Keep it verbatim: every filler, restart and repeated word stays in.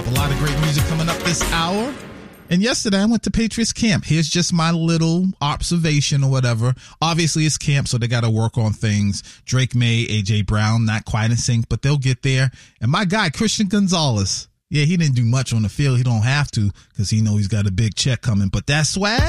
A lot of great music coming up this hour. And yesterday I went to Patriots camp. Here's just my little observation or whatever. Obviously it's camp, so they got to work on things. Drake May, A J Brown, not quite in sync, but they'll get there. And my guy, Christian Gonzalez. Yeah, he didn't do much on the field. He don't have to because he know he's got a big check coming. But that swag,